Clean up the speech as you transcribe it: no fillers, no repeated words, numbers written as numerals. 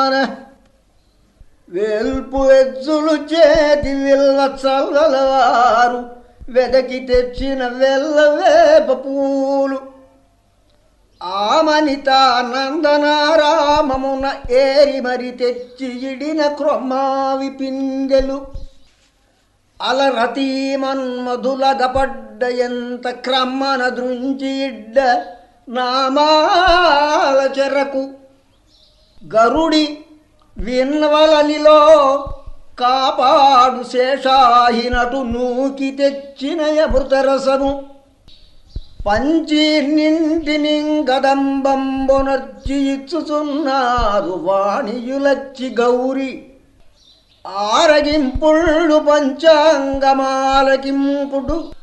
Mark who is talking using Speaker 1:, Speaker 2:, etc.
Speaker 1: వేల్పు ఎజ్జులు చేతి విల్వ చల్లలవారు వెదకి తెచ్చిన వెల్లవేప పూలు ఆమనిత నందనారామమున ఏరి మరి తెచ్చి ఇడిన క్రొమ్మావి పిందెలు అలరతీ మన్మధులగపడ్డ ఎంత క్రమ్మన దృంచి ఇడ్డ నామాల చెరకు గరుడి విన్వలనిలో కాపాడు శేషాహినటు నూకి తెచ్చిన అమృతరసము పంచీర్నింటిని గదంబంబొనర్చి ఇచ్చుచున్నారు వాణియులచ్చి గౌరి ఆరగింపుళ్ళు పంచాంగమాలకింపుడు